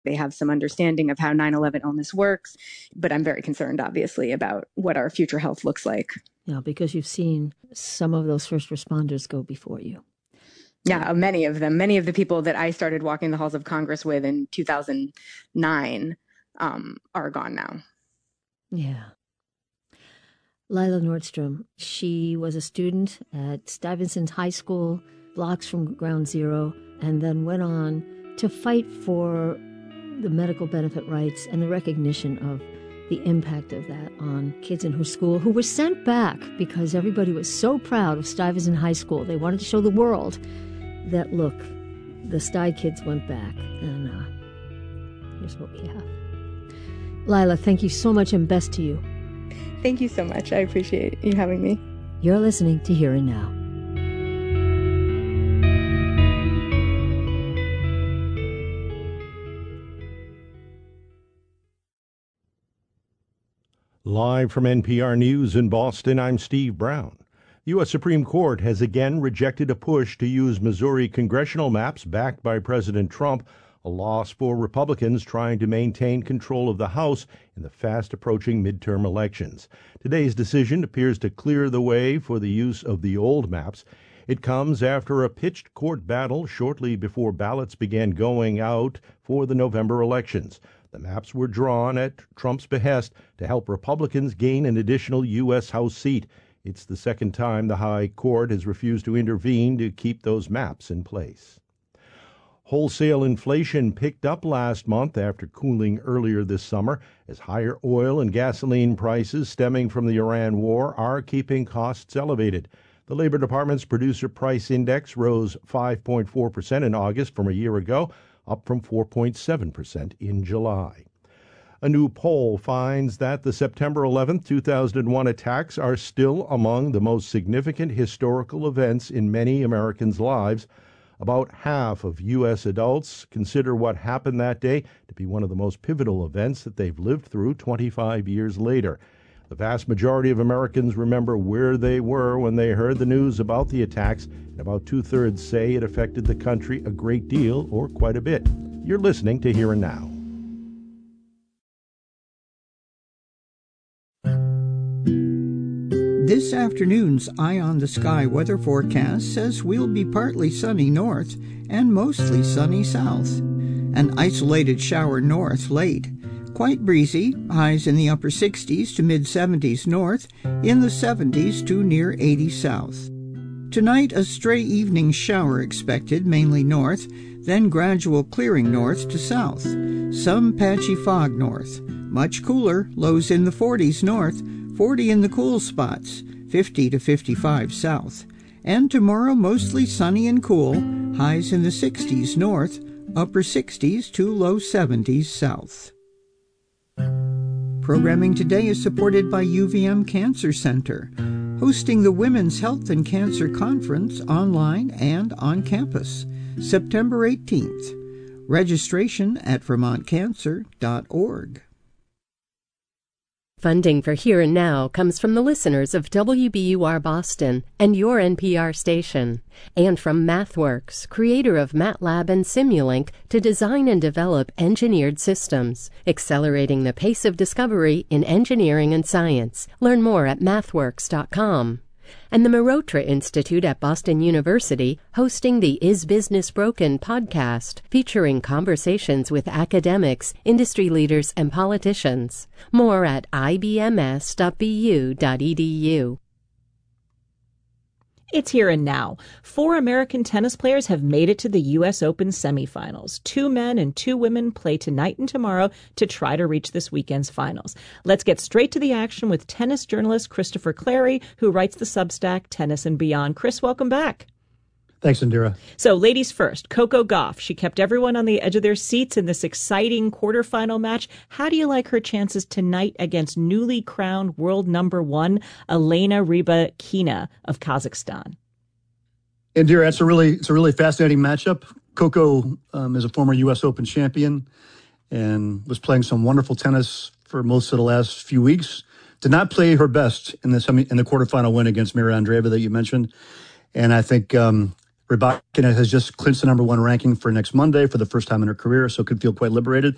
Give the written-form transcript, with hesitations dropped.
They have some understanding of how 9/11 illness works, but I'm very concerned, obviously, about what our future health looks like. Yeah, because you've seen some of those first responders go before you. Yeah, many of them. Many of the people that I started walking the halls of Congress with in 2009 are gone now. Yeah. Lila Nordstrom, she was a student at Stuyvesant High School, blocks from Ground Zero, and then went on to fight for the medical benefit rights and the recognition of the impact of that on kids in her school who were sent back because everybody was so proud of Stuyvesant High School. They wanted to show the world that, look, the Stuyvesant kids went back, and here's what we have. Lila, thank you so much, and best to you. Thank you so much. I appreciate you having me. You're listening to Here and Now. Live from NPR News in Boston, I'm Steve Brown. The U.S. Supreme Court has again rejected a push to use Missouri congressional maps backed by President Trump, a loss for Republicans trying to maintain control of the House in the fast-approaching midterm elections. Today's decision appears to clear the way for the use of the old maps. It comes after a pitched court battle shortly before ballots began going out for the November elections. The maps were drawn at Trump's behest to help Republicans gain an additional U.S. House seat. It's the second time the High Court has refused to intervene to keep those maps in place. Wholesale inflation picked up last month after cooling earlier this summer, as higher oil and gasoline prices stemming from the Iran war are keeping costs elevated. The Labor Department's Producer Price Index rose 5.4% in August from a year ago, up from 4.7% in July. A new poll finds that the September 11, 2001 attacks are still among the most significant historical events in many Americans' lives. About half of U.S. adults consider what happened that day to be one of the most pivotal events that they've lived through 25 years later. The vast majority of Americans remember where they were when they heard the news about the attacks, and about two-thirds say it affected the country a great deal or quite a bit. You're listening to Here and Now. This afternoon's Eye on the Sky weather forecast says we'll be partly sunny north and mostly sunny south. An isolated shower north late. Quite breezy, highs in the upper 60s to mid-70s north, in the 70s to near 80 south. Tonight, a stray evening shower expected, mainly north, then gradual clearing north to south. Some patchy fog north. Much cooler, lows in the 40s north, 40 in the cool spots, 50 to 55 south. And tomorrow, mostly sunny and cool, highs in the 60s north, upper 60s to low 70s south. Programming today is supported by UVM Cancer Center, hosting the Women's Health and Cancer Conference online and on campus, September 18th. Registration at vermontcancer.org. Funding for Here and Now comes from the listeners of WBUR Boston and your NPR station, and from MathWorks, creator of MATLAB and Simulink, to design and develop engineered systems, accelerating the pace of discovery in engineering and science. Learn more at mathworks.com. And the Mehrotra Institute at Boston University, hosting the Is Business Broken podcast, featuring conversations with academics, industry leaders, and politicians. More at ibms.bu.edu. It's Here and Now. 4 American tennis players have made it to the U.S. Open semifinals. 2 men and 2 women play tonight and tomorrow to try to reach this weekend's finals. Let's get straight to the action with tennis journalist Christopher Clarey, who writes the Substack Tennis and Beyond. Chris, welcome back. Thanks, Indira. So, ladies first, Coco Gauff. She kept everyone on the edge of their seats in this exciting quarterfinal match. How do you like her chances tonight against newly crowned world number 1, Elena Rybakina of Kazakhstan? Indira, it's a really fascinating matchup. Coco is a former U.S. Open champion and was playing some wonderful tennis for most of the last few weeks. Did not play her best in the quarterfinal win against Mira Andreeva that you mentioned, and I think Rybakina has just clinched the number 1 ranking for next Monday for the first time in her career, so could feel quite liberated.